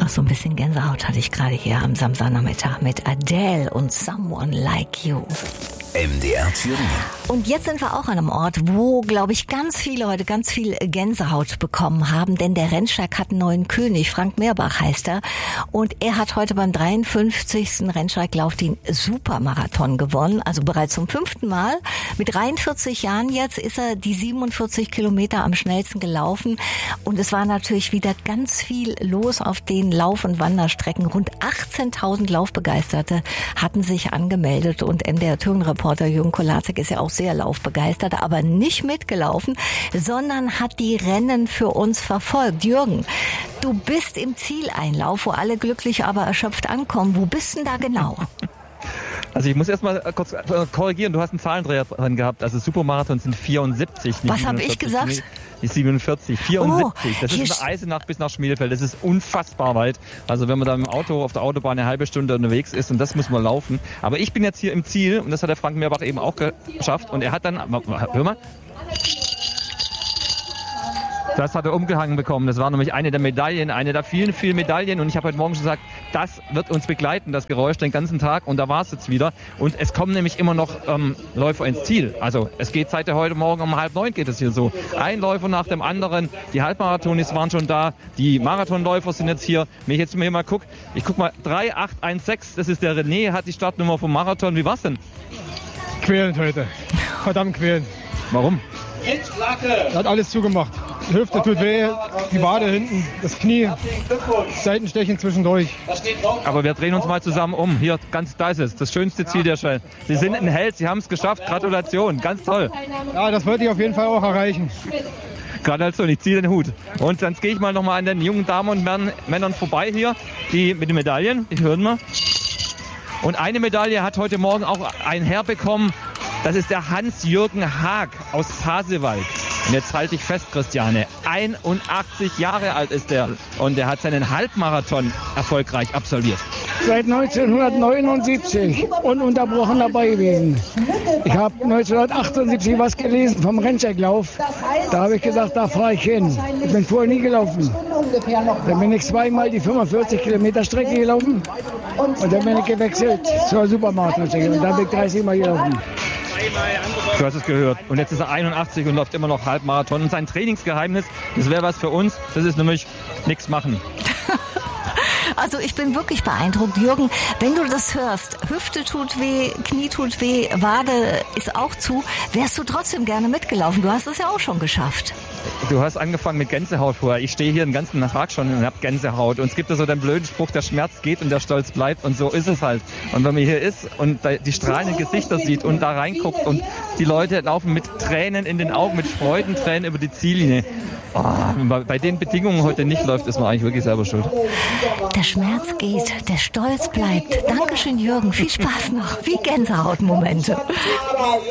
Ach, so ein bisschen Gänsehaut hatte ich gerade hier am Samstagnachmittag mit Adele und Someone Like You. MDR Thüringen. Und jetzt sind wir auch an einem Ort, wo, glaube ich, ganz viele heute ganz viel Gänsehaut bekommen haben, denn der Rennsteig hat einen neuen König, Frank Meerbach heißt er, und er hat heute beim 53. Rennsteiglauf den Supermarathon gewonnen, also bereits zum 5. Mal. Mit 43 Jahren jetzt ist er die 47 Kilometer am schnellsten gelaufen und es war natürlich wieder ganz viel los auf den Lauf- und Wanderstrecken. Rund 18.000 Laufbegeisterte hatten sich angemeldet und MDR Thüringen-Reporter Jürgen Kolatzek ist ja auch sehr laufbegeistert, aber nicht mitgelaufen, sondern hat die Rennen für uns verfolgt. Jürgen, du bist im Zieleinlauf, wo alle glücklich, aber erschöpft ankommen. Wo bist denn da genau? Also ich muss erst mal kurz korrigieren, du hast einen Zahlendreher drin gehabt. Also Supermarathon sind 74. Was habe ich gesagt? Die 47, 74. Das ist von Eisenach bis nach Schmielefeld. Das ist unfassbar weit. Also wenn man da im Auto auf der Autobahn eine halbe Stunde unterwegs ist und das muss man laufen. Aber ich bin jetzt hier im Ziel und das hat der Frank Meerbach eben auch geschafft. Und er hat dann, hör mal. Das hat er umgehangen bekommen. Das war nämlich eine der Medaillen, eine der vielen, vielen Medaillen. Und ich habe heute Morgen schon gesagt, das wird uns begleiten, das Geräusch, den ganzen Tag. Und da war es jetzt wieder. Und es kommen nämlich immer noch Läufer ins Ziel. Also es geht seit heute Morgen um 8:30 geht es hier so. Ein Läufer nach dem anderen. Die Halbmarathonis waren schon da. Die Marathonläufer sind jetzt hier. Wenn ich jetzt mal gucke, ich guck mal, 3816, das ist der René, hat die Startnummer vom Marathon. Wie war's denn? Quälend heute. Verdammt quälend. Warum? Hat alles zugemacht. Die Hüfte tut weh, die Wade hinten, das Knie, Seitenstechen zwischendurch. Aber wir drehen uns mal zusammen um. Hier, da ist es, das schönste Ziel der Schwelle. Sie sind ein Held, Sie haben es geschafft. Gratulation, ganz toll. Ja, das wollte ich auf jeden Fall auch erreichen. Gratulation, ich ziehe den Hut. Und dann gehe ich mal nochmal an den jungen Damen und Männern vorbei hier, die mit den Medaillen. Ich höre mal. Und eine Medaille hat heute Morgen auch ein Herr bekommen. Das ist der Hans-Jürgen Haag aus Pasewalk. Und jetzt halte ich fest, Christiane, 81 Jahre alt ist er und er hat seinen Halbmarathon erfolgreich absolviert. Seit 1979 ununterbrochen dabei gewesen. Ich habe 1978 was gelesen vom Rennsteiglauf. Da habe ich gesagt, da fahre ich hin. Ich bin vorher nie gelaufen. Dann bin ich zweimal die 45 Kilometer Strecke gelaufen und dann bin ich gewechselt zur Supermarathon-Strecke und dann bin ich 30 Mal gelaufen. Du hast es gehört. Und jetzt ist er 81 und läuft immer noch Halbmarathon. Und sein Trainingsgeheimnis, das wäre was für uns, das ist nämlich nichts machen. Also ich bin wirklich beeindruckt, Jürgen, wenn du das hörst, Hüfte tut weh, Knie tut weh, Wade ist auch zu, wärst du trotzdem gerne mitgelaufen. Du hast es ja auch schon geschafft. Du hast angefangen mit Gänsehaut vorher. Ich stehe hier den ganzen Tag schon und habe Gänsehaut. Und es gibt ja so den blöden Spruch, der Schmerz geht und der Stolz bleibt. Und so ist es halt. Und wenn man hier ist und die strahlenden Gesichter sieht und da reinguckt und die Leute laufen mit Tränen in den Augen, mit Freudentränen über die Ziellinie. Oh, wenn man bei den Bedingungen heute nicht läuft, ist man eigentlich wirklich selber schuld. Der Schmerz geht, der Stolz bleibt. Dankeschön, Jürgen. Viel Spaß noch. Wie Gänsehautmomente.